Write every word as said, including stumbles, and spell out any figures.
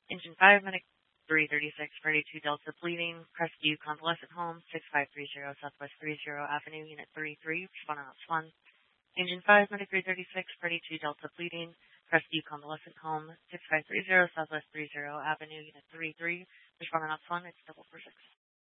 Engine five, Medic three thirty-six, thirty-two Delta bleeding, Crestview Convalescent Home, six five three zero Southwest thirtieth Avenue, Unit thirty-three, responding on one. Engine five, Medic three thirty-six, thirty-two Delta bleeding, Crestview Convalescent Home, six five three zero Southwest thirtieth Avenue, Unit thirty-three, responding on one. It's double four six.